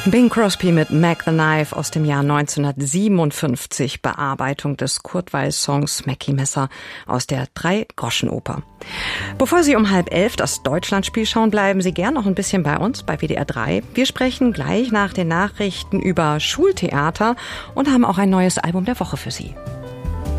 Bing Crosby mit Mac the Knife aus dem Jahr 1957, Bearbeitung des Kurt Weill-Songs Mackie Messer aus der Drei-Groschen-Oper. Bevor Sie um 10:30 das Deutschlandspiel schauen, bleiben Sie gern noch ein bisschen bei uns, bei WDR 3. Wir sprechen gleich nach den Nachrichten über Schultheater und haben auch ein neues Album der Woche für Sie.